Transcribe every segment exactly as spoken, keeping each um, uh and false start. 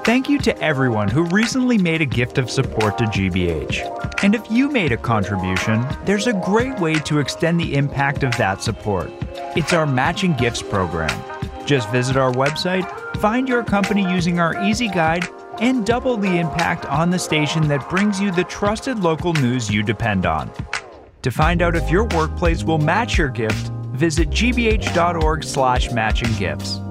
Thank you to everyone who recently made a gift of support to G B H. And if you made a contribution, there's a great way to extend the impact of that support. It's our Matching Gifts program. Just visit our website, find your company using our easy guide, and double the impact on the station that brings you the trusted local news you depend on. To find out if your workplace will match your gift, visit gbh.org slash matching gifts.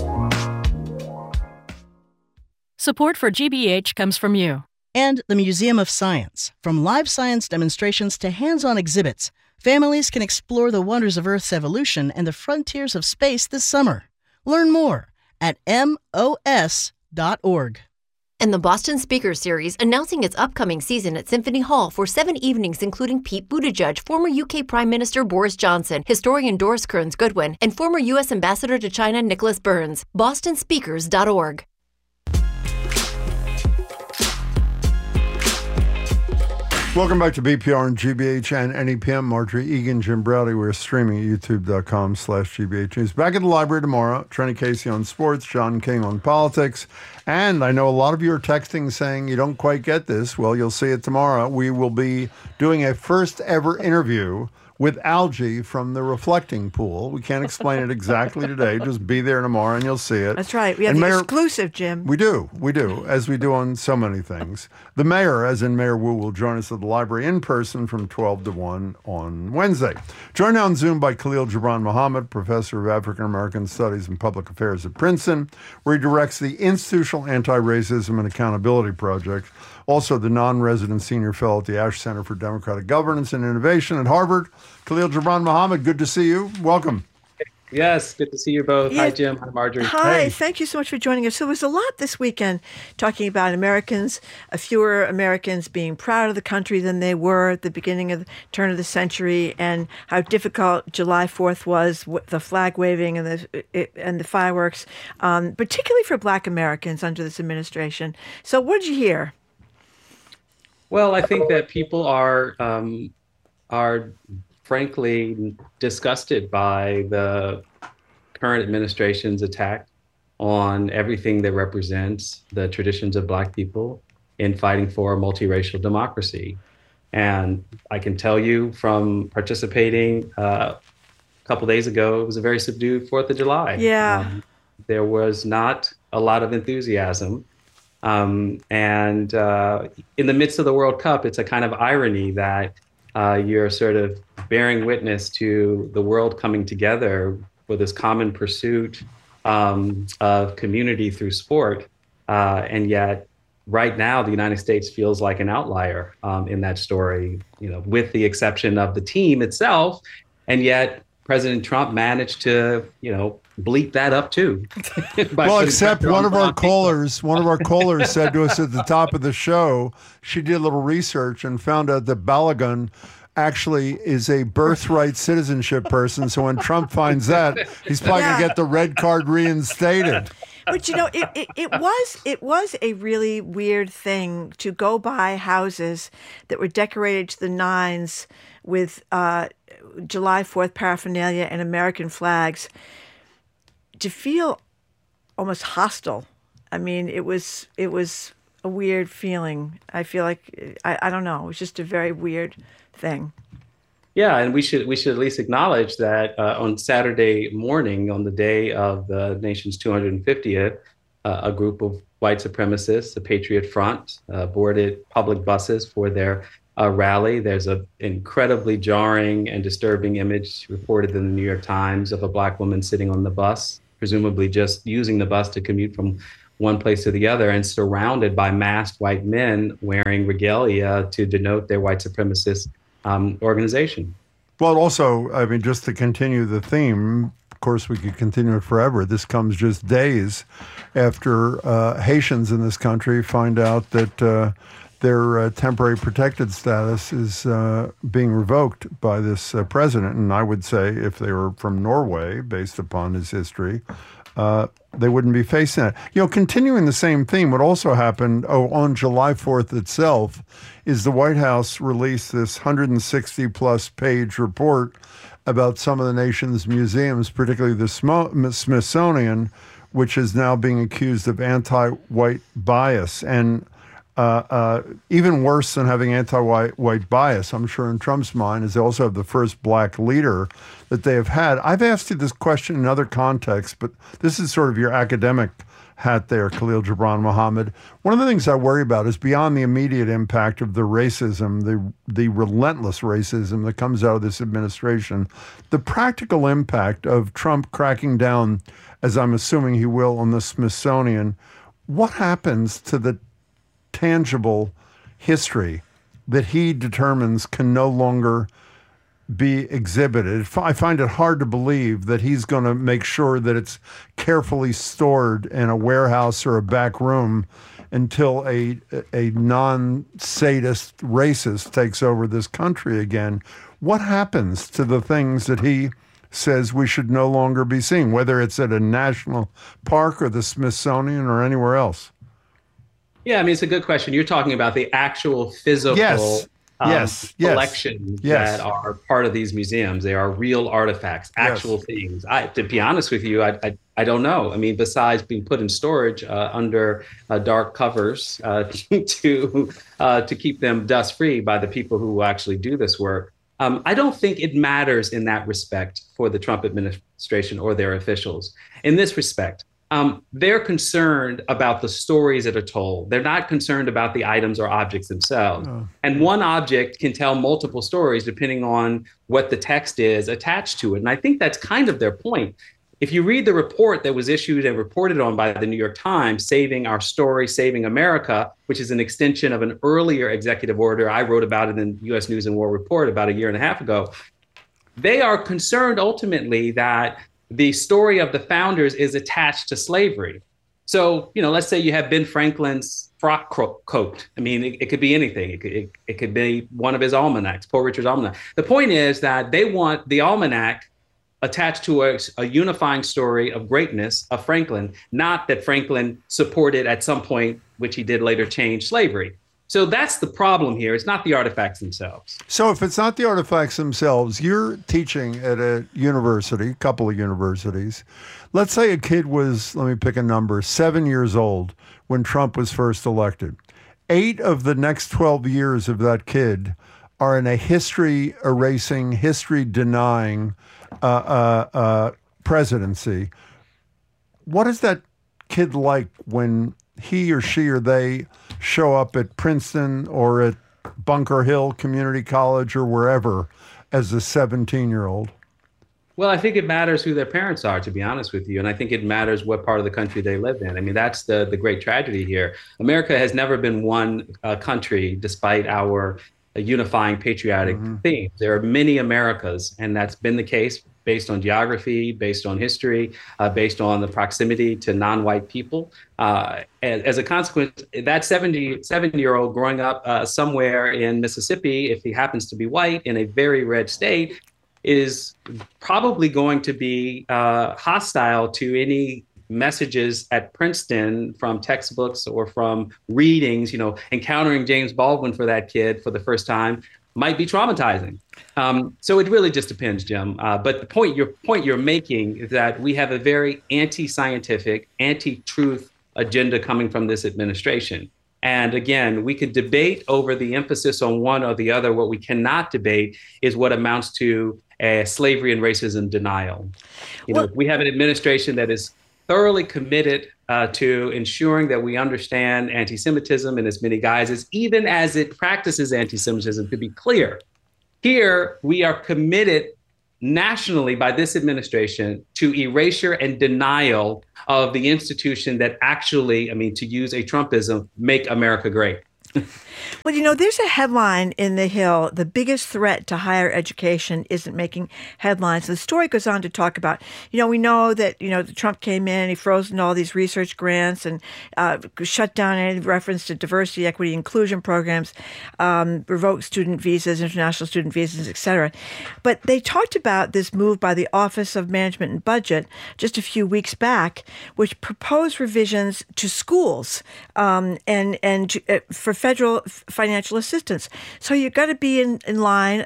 Support for G B H comes from you. And the Museum of Science. From live science demonstrations to hands-on exhibits, families can explore the wonders of Earth's evolution and the frontiers of space this summer. Learn more at M O S dot org. And the Boston Speaker Series announcing its upcoming season at Symphony Hall for seven evenings, including Pete Buttigieg, former U K Prime Minister Boris Johnson, historian Doris Kearns Goodwin, and former U S Ambassador to China Nicholas Burns. boston speakers dot org. Welcome back to B P R and G B H and N E P M. Marjorie Egan, Jim Browdy. We're streaming at youtube.com slash GBH News. Back at the library tomorrow. Trenny Casey on sports, John King on politics. And I know a lot of you are texting saying you don't quite get this. Well, you'll see it tomorrow. We will be doing a first ever interview with algae from the reflecting pool. We can't explain it exactly today. Just be there tomorrow and you'll see it. That's right. We have and the Mayor, exclusive, Jim. We do. We do, as we do on so many things. The mayor, as in Mayor Wu, will join us at the library in person from twelve to one on Wednesday. Joined on Zoom by Khalil Gibran Muhammad, professor of African American Studies and Public Affairs at Princeton, where he directs the Institutional Anti-Racism and Accountability Project. Also, the non-resident senior fellow at the Ash Center for Democratic Governance and Innovation at Harvard. Khalil Gibran Muhammad, good to see you. Welcome. Yes, good to see you both. Yeah. Hi, Jim. Hi, Marjorie. Hi, Hey. Thank you so much for joining us. So there was a lot this weekend talking about Americans, uh, fewer Americans being proud of the country than they were at the beginning of the turn of the century, and how difficult July fourth was, with the flag waving and the it, and the fireworks, um, particularly for Black Americans under this administration. So what did you hear? Well, I think that people are um, are frankly disgusted by the current administration's attack on everything that represents the traditions of Black people in fighting for a multiracial democracy. And I can tell you from participating uh, a couple days ago, it was a very subdued fourth of July. Yeah. Um, there was not a lot of enthusiasm. Um, and uh, in the midst of the World Cup, it's a kind of irony that uh, you're sort of bearing witness to the world coming together for this common pursuit um, of community through sport. Uh, and yet right now, the United States feels like an outlier um, in that story, you know, with the exception of the team itself. And yet President Trump managed to, you know, bleep that up too. Well, except one of our callers, one of our callers said to us at the top of the show, she did a little research and found out that Balogun actually is a birthright citizenship person. So when Trump finds that, he's probably Yeah. going to get the red card reinstated. But you know, it, it, it was it was a really weird thing to go by houses that were decorated to the nines with uh, July fourth paraphernalia and American flags, to feel almost hostile. I mean, it was it was a weird feeling. I feel like I, I don't know. It was just a very weird thing. Yeah, and we should we should at least acknowledge that uh, on Saturday morning, on the day of the nation's two hundred fiftieth, uh, a group of white supremacists, the Patriot Front, uh, boarded public buses for their uh, rally. There's an incredibly jarring and disturbing image reported in the New York Times of a Black woman sitting on the bus, presumably just using the bus to commute from one place to the other, and surrounded by masked white men wearing regalia to denote their white supremacist um, organization. Well, also, I mean, just to continue the theme, of course, we could continue it forever. This comes just days after uh, Haitians in this country find out that uh, their uh, temporary protected status is uh, being revoked by this uh, president. And I would say if they were from Norway, based upon his history, uh, they wouldn't be facing that. You know, continuing the same theme, what also happened oh, on July fourth itself is the White House released this one hundred sixty plus page report about some of the nation's museums, particularly the Smithsonian, which is now being accused of anti-white bias. And uh, uh, even worse than having anti-white white bias, I'm sure in Trump's mind, is they also have the first black leader that they have had. I've asked you this question in other contexts, but this is sort of your academic hat there, Khalil Gibran Muhammad. One of the things I worry about is beyond the immediate impact of the racism, the the relentless racism that comes out of this administration, the practical impact of Trump cracking down, as I'm assuming he will, on the Smithsonian. What happens to the tangible history that he determines can no longer be exhibited? I find it hard to believe that he's going to make sure that it's carefully stored in a warehouse or a back room until a a non-sadist racist takes over this country again. What happens to the things that he says we should no longer be seeing, whether it's at a national park or the Smithsonian or anywhere else? Yeah, I mean, it's a good question. You're talking about the actual physical yes. Um, yes, yes, collections yes. that are part of these museums. They are real artifacts, actual yes. things. I, to be honest with you, I, I I don't know. I mean, besides being put in storage uh, under uh, dark covers uh, to uh, to keep them dust free by the people who actually do this work, um, I don't think it matters in that respect for the Trump administration or their officials. In this respect, Um, they're concerned about the stories that are told. They're not concerned about the items or objects themselves. Oh. And one object can tell multiple stories depending on what the text is attached to it. And I think that's kind of their point. If you read the report that was issued and reported on by the New York Times, Saving Our Story, Saving America, which is an extension of an earlier executive order, I wrote about it in U S News and World Report about a year and a half ago. They are concerned ultimately that the story of the founders is attached to slavery. So, you know, let's say you have Ben Franklin's frock coat. I mean, it, it could be anything. It could, it, it could be one of his almanacs, Poor Richard's Almanac. The point is that they want the almanac attached to a, a unifying story of greatness of Franklin, not that Franklin supported at some point, which he did later change, slavery. So that's the problem here. It's not the artifacts themselves. So if it's not the artifacts themselves, you're teaching at a university, a couple of universities. Let's say a kid was, let me pick a number, seven years old when Trump was first elected. Eight of the next twelve years of that kid are in a history erasing, history denying uh, uh, uh, presidency. What is that kid like when he or she or they show up at Princeton or at Bunker Hill Community College or wherever as a seventeen-year-old? Well, I think it matters who their parents are, to be honest with you. And I think it matters what part of the country they live in. I mean, that's the, the great tragedy here. America has never been one uh, country, despite our uh, unifying patriotic mm-hmm. theme. There are many Americas, and that's been the case based on geography, based on history, uh, based on the proximity to non-white people. Uh, as, as a consequence, that seventy-seven-year-old growing up uh, somewhere in Mississippi, if he happens to be white in a very red state, is probably going to be uh, hostile to any messages at Princeton from textbooks or from readings. You know, encountering James Baldwin for that kid for the first time might be traumatizing. Um, so it really just depends, Jim. Uh, but the point, your point you're making is that we have a very anti-scientific, anti-truth agenda coming from this administration. And again, we could debate over the emphasis on one or the other. What we cannot debate is what amounts to a slavery and racism denial. You know, well, we have an administration that is thoroughly committed uh, to ensuring that we understand anti-Semitism in as many guises, even as it practices anti-Semitism, to be clear. Here, we are committed nationally by this administration to erasure and denial of the institution that actually, I mean, to use a Trumpism, make America great. Well, you know, there's a headline in The Hill, the biggest threat to higher education isn't making headlines. The story goes on to talk about, you know, we know that, you know, Trump came in, he frozen all these research grants and uh, shut down any reference to diversity, equity, inclusion programs, um, revoked student visas, international student visas, et cetera. But they talked about this move by the Office of Management and Budget just a few weeks back, which proposed revisions to schools um, and, and to, uh, for federal financial assistance. So you've got to be in, in line,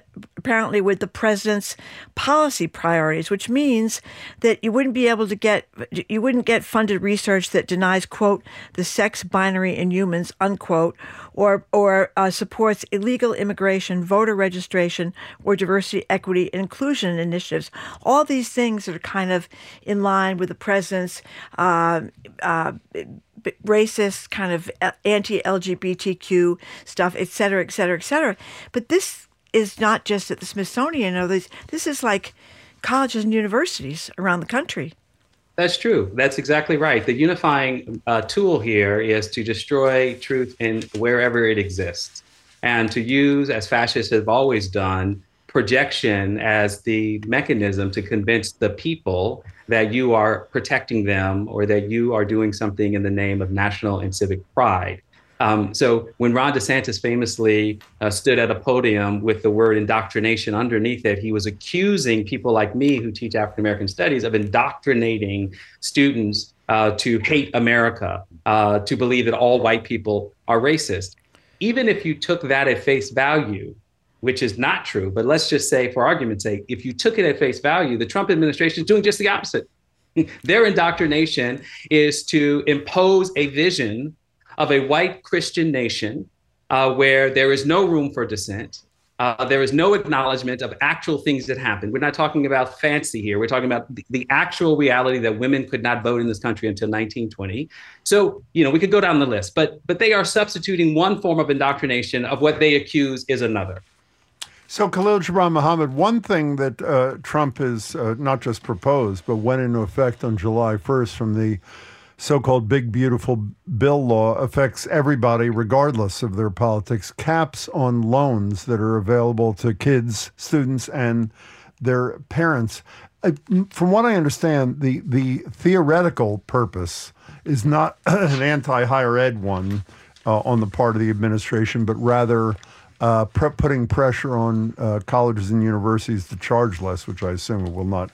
apparently with the president's policy priorities, which means that you wouldn't be able to get, you wouldn't get funded research that denies, quote, the sex binary in humans, unquote, or or uh, supports illegal immigration, voter registration, or diversity, equity, and inclusion initiatives. All these things are kind of in line with the president's uh, uh, racist kind of anti-L G B T Q stuff, et cetera, et cetera, et cetera. But this is not just at the Smithsonian. Or this, this is like colleges and universities around the country. That's true. That's exactly right. The unifying uh, tool here is to destroy truth in wherever it exists, and to use, as fascists have always done, projection as the mechanism to convince the people that you are protecting them or that you are doing something in the name of national and civic pride. Um, so when Ron DeSantis famously uh, stood at a podium with the word indoctrination underneath it, he was accusing people like me who teach African-American studies of indoctrinating students uh, to hate America, uh, to believe that all white people are racist. Even if you took that at face value, which is not true, but let's just say, for argument's sake, if you took it at face value, the Trump administration is doing just the opposite. Their indoctrination is to impose a vision of a white Christian nation uh, where there is no room for dissent. Uh, there is no acknowledgement of actual things that happened. We're not talking about fancy here. We're talking about the, the actual reality that women could not vote in this country until nineteen twenty. So, you know, we could go down the list, but but they are substituting one form of indoctrination of what they accuse is another. So, Khalil Gibran Muhammad, one thing that uh, Trump has uh, not just proposed, but went into effect on July first from the so-called Big Beautiful Bill law affects everybody regardless of their politics, caps on loans that are available to kids, students, and their parents. Uh, from what I understand, the, the theoretical purpose is not an anti-higher ed one uh, on the part of the administration, but rather uh, pre- putting pressure on uh, colleges and universities to charge less, which I assume it will not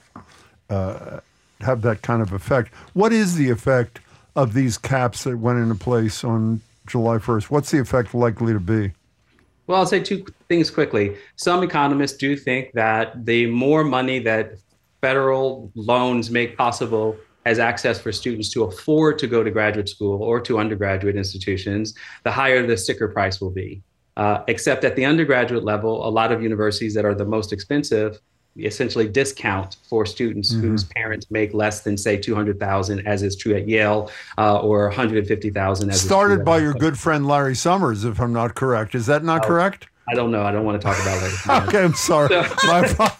uh, have that kind of effect. What is the effect of these caps that went into place on July first? What's the effect likely to be? Well, I'll say two things quickly. Some economists do think that the more money that federal loans make possible as access for students to afford to go to graduate school or to undergraduate institutions, the higher the sticker price will be. Uh, except at the undergraduate level, a lot of universities that are the most expensive essentially discount for students mm-hmm. whose parents make less than, say, two hundred thousand dollars, as is true at Yale, uh, or one hundred fifty thousand dollars. As Started by your good friend Larry Summers, if I'm not correct. Is that not oh, correct? I don't know. I don't want to talk about it. Okay, I'm sorry. So, My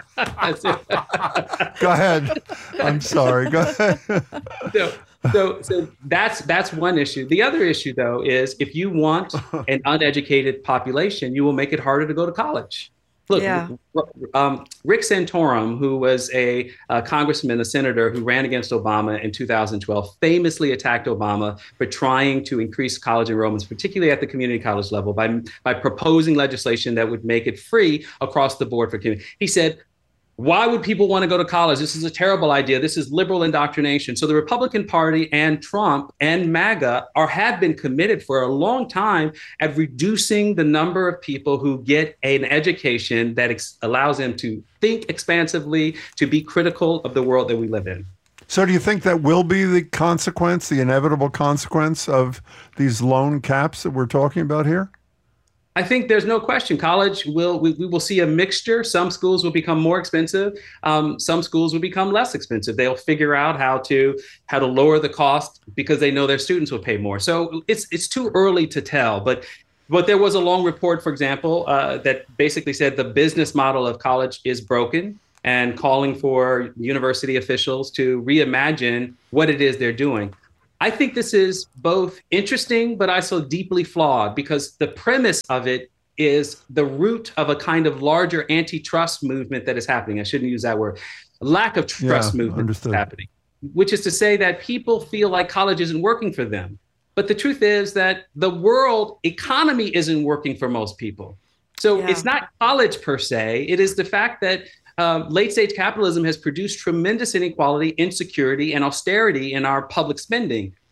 Go ahead. I'm sorry. Go ahead. So, so, so that's that's one issue. The other issue, though, is if you want an uneducated population, you will make it harder to go to college. Look, yeah. um, Rick Santorum, who was a, a congressman, a senator who ran against Obama in two thousand twelve, famously attacked Obama for trying to increase college enrollments, particularly at the community college level, by, by proposing legislation that would make it free across the board for community. He said, why would people want to go to college? This is a terrible idea. This is liberal indoctrination. So the Republican Party and Trump and MAGA are have been committed for a long time at reducing the number of people who get an education that ex- allows them to think expansively, to be critical of the world that we live in. So do you think that will be the consequence, the inevitable consequence of these loan caps that we're talking about here? I think there's no question. College will, we, we will see a mixture. Some schools will become more expensive. Um, some schools will become less expensive. They'll figure out how to how to lower the cost because they know their students will pay more. So it's it's too early to tell. But but there was a long report, for example, uh, that basically said the business model of college is broken and calling for university officials to reimagine what it is they're doing. I think this is both interesting, but also deeply flawed because the premise of it is the root of a kind of larger antitrust movement that is happening. I shouldn't use that word. Lack of trust yeah, movement understood. Is happening, which is to say that people feel like college isn't working for them. But the truth is that the world economy isn't working for most people. So yeah. It's not college per se. It is the fact that Uh, late-stage capitalism has produced tremendous inequality, insecurity, and austerity in our public spending.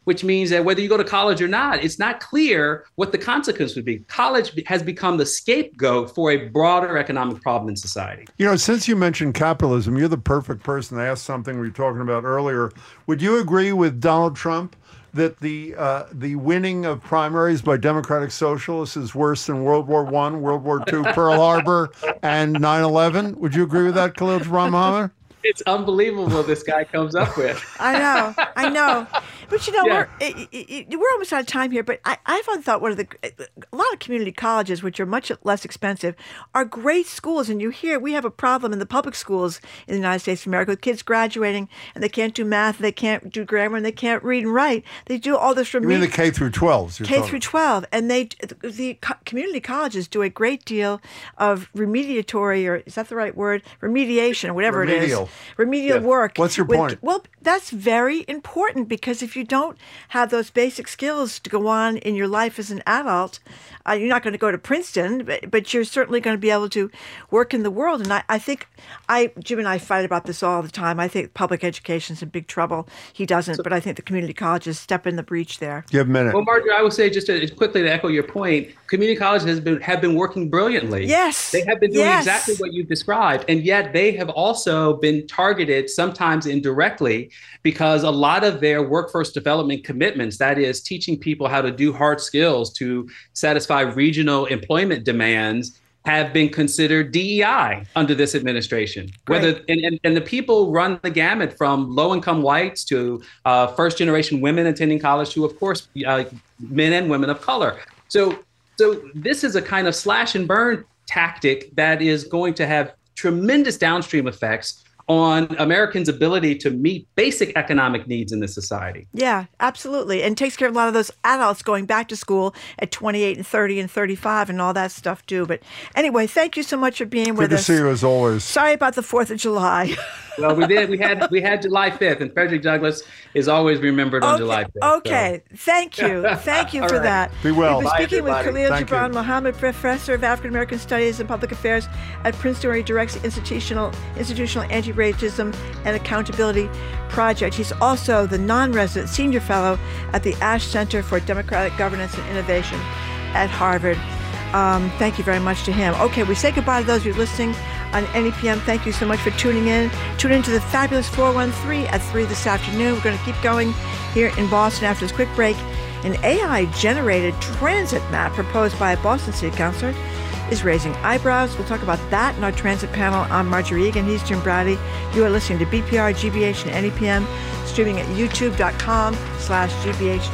which means that whether you go to college or not, it's not clear what the consequence would be. College has become the scapegoat for a broader economic problem in society. You know, since you mentioned capitalism, you're the perfect person to ask something we were talking about earlier. Would you agree with Donald Trump that the uh, the winning of primaries by Democratic Socialists is worse than World War One, World War Two, Pearl Harbor, and nine eleven? Would you agree with that, Khalil Gibran Muhammad? It's unbelievable this guy comes up with. I know, I know. But, you know, Yeah. we're, it, it, it- we're almost out of time here, but I, I've often thought one of the, a lot of community colleges, which are much less expensive, are great schools. And you hear, we have a problem in the public schools in the United States of America with kids graduating and they can't do math, they can't do grammar, and they can't read and write. They do all this You mean the remedial. K through twelves? K through twelve, and they the co- community colleges do a great deal of remediatory, or is that the right word? Remediation, or whatever Remedial. it is. Remedial Yeah. work. What's your with- point? Well, that's very important because if you don't have those basic skills to go on in your life as an adult, uh, you're not going to go to Princeton, but, but you're certainly going to be able to work in the world. And I, I think I Jim and I fight about this all the time. I think public education's in big trouble. He doesn't, but I think the community colleges step in the breach there. You have a minute. Well, Marjorie, I would say just to, quickly to echo your point, community colleges has been have been working brilliantly. Yes. They have been doing Yes. exactly what you described, and yet they have also been targeted, sometimes indirectly, because a lot of their workforce development commitments, that is teaching people how to do hard skills to satisfy regional employment demands, have been considered D E I under this administration. Great. Whether and, and, and the people run the gamut from low-income whites to uh, first-generation women attending college to, of course, uh, men and women of color. So, so this is a kind of slash and burn tactic that is going to have tremendous downstream effects on Americans' ability to meet basic economic needs in this society. Yeah, absolutely. And takes care of a lot of those adults going back to school at twenty-eight and thirty and thirty-five and all that stuff too. But anyway, thank you so much for being Good with to us. see you as always. Sorry about the fourth of July. Well, we did. We had we had July fifth, and Frederick Douglass is always remembered on okay, July fifth. okay. Thank you. Thank you All for right. that. Be well. We've been Bye, speaking with everybody. Khalil Thank Gibran you. Muhammad, Professor of African American Studies and Public Affairs at Princeton, where he directs the Institutional, Institutional Anti-Racism and Accountability Project. He's also the non-resident senior fellow at the Ash Center for Democratic Governance and Innovation at Harvard. Um, thank you very much to him. Okay, we say goodbye to those who are listening on N E P M. Thank you so much for tuning in. Tune in to the fabulous four one three at three this afternoon. We're going to keep going here in Boston after this quick break. An A I-generated transit map proposed by a Boston City Councilor is raising eyebrows. We'll talk about that in our transit panel. I'm Marjorie Egan. He's Jim Brady. You are listening to B P R, G B H, and N E P M, streaming at youtube.com slash GBH